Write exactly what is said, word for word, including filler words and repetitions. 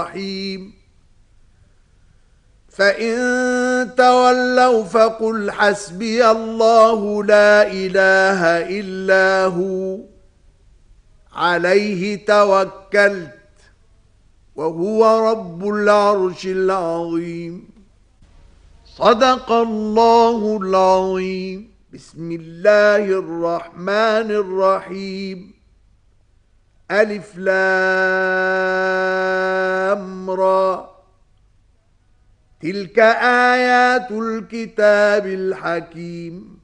الرحيم فإن تولوا فقل حسبي الله لا إله إلا هو عليه توكلت وهو رب العرش العظيم. صدق الله العظيم. بسم الله الرحمن الرحيم. ألف لام را تلك آيات الكتاب الحكيم